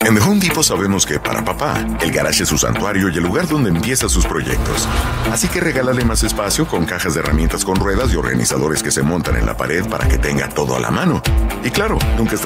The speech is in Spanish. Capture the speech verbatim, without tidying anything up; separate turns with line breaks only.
En The Home Depot sabemos que para papá, el garage es su santuario y el lugar donde empieza sus proyectos. Así que regálale más espacio con cajas de herramientas con ruedas y organizadores que se montan en la pared para que tenga todo a la mano. Y claro, nunca está